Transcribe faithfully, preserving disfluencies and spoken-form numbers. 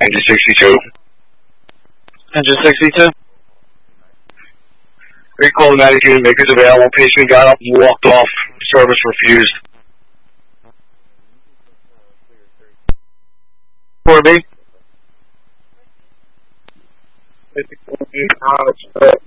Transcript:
Engine sixty-two. Engine sixty-two. Recall ninety unit, makers available. Patient got up and walked off. Service refused. four B. fifty-four B,